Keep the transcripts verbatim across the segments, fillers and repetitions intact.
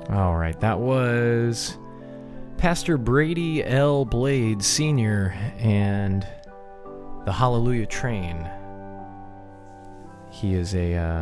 All right, that was Pastor Brady L. Blade Senior and the Hallelujah Train. He is a uh,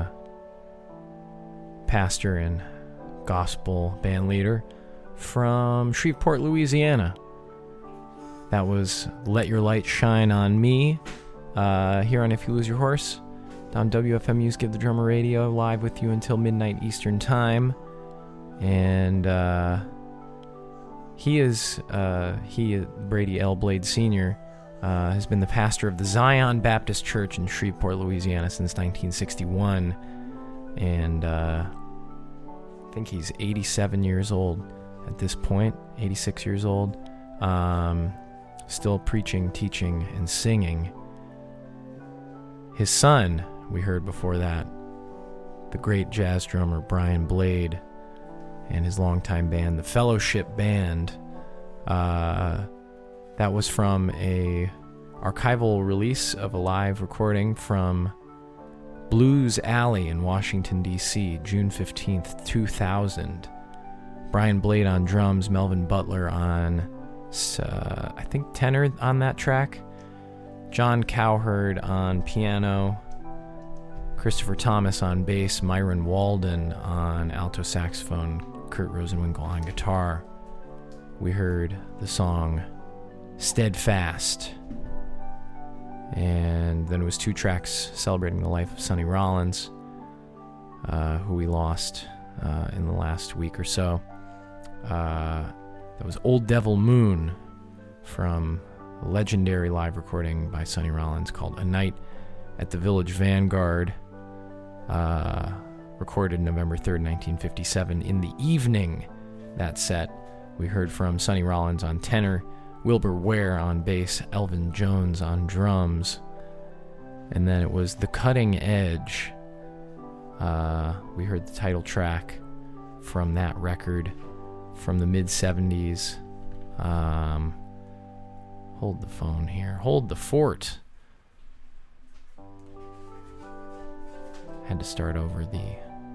pastor and gospel band leader from Shreveport, Louisiana. That was Let Your Light Shine on Me, uh, here on If You Lose Your Horse, on W F M U's Give the Drummer Radio, live with you until midnight Eastern Time. And uh, he is, uh, he, Brady L. Blade Senior, uh, has been the pastor of the Zion Baptist Church in Shreveport, Louisiana since nineteen sixty-one. And uh, I think he's eighty-seven years old at this point, eighty-six years old. Um, still preaching, teaching, and singing. His son, we heard before that, the great jazz drummer Brian Blade, and his longtime band, the Fellowship Band. Uh, that was from a archival release of a live recording from Blues Alley in Washington, D C, June fifteenth, two thousand. Brian Blade on drums, Melvin Butler on, uh, I think, tenor on that track, John Cowherd on piano, Christopher Thomas on bass, Myron Walden on alto saxophone, Kurt Rosenwinkel on guitar. We heard the song Steadfast. And then it was two tracks celebrating the life of Sonny Rollins, uh, who we lost uh, in the last week or so. Uh, that was Old Devil Moon from a legendary live recording by Sonny Rollins called A Night at the Village Vanguard, uh, recorded November third, nineteen fifty-seven. In the evening, that set, we heard from Sonny Rollins on tenor, Wilbur Ware on bass, Elvin Jones on drums, and then it was The Cutting Edge. Uh, we heard the title track from that record from the mid-seventies. Um, hold the phone here. Hold the fort. Had to start over the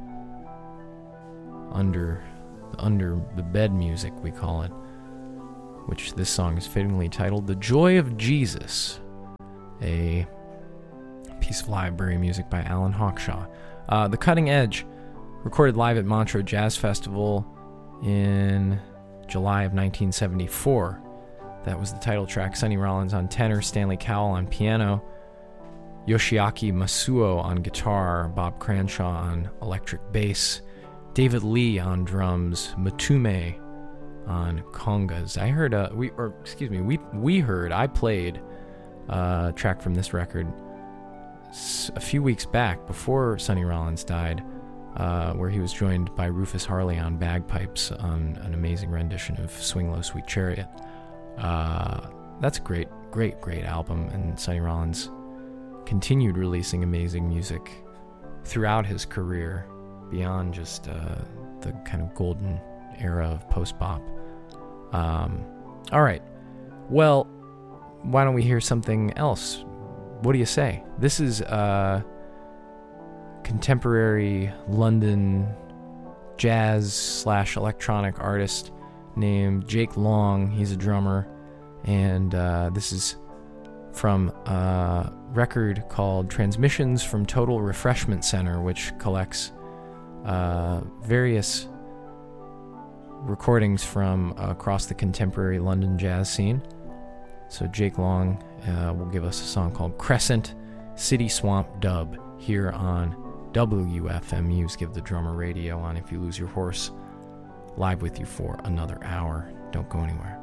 under, under the bed music, we call it, which this song is fittingly titled The Joy of Jesus, a piece of library music by Alan Hawkshaw. Uh, The Cutting Edge, recorded live at Montreux Jazz Festival in July of nineteen seventy-four. That was the title track. Sonny Rollins on tenor, Stanley Cowell on piano, Yoshiaki Masuo on guitar, Bob Cranshaw on electric bass, David Lee on drums, Matume on congas. I heard a we or excuse me we we heard I played a track from this record a few weeks back before Sonny Rollins died, uh, where he was joined by Rufus Harley on bagpipes on an amazing rendition of Swing Low Sweet Chariot. Uh, that's a great, great, great album, and Sonny Rollins continued releasing amazing music throughout his career beyond just uh, the kind of golden era of post-bop. Um, all right. Well, why don't we hear something else? What do you say? This is uh, contemporary London jazz slash electronic artist named Jake Long. He's a drummer, and uh, this is from a record called Transmissions from Total Refreshment Center, which collects uh, various recordings from uh, across the contemporary London jazz scene. So Jake Long uh, will give us a song called Crescent City Swamp Dub here on W F M U's Give the Drummer Radio on If You Lose Your Horse, live with you for another hour. Don't go anywhere.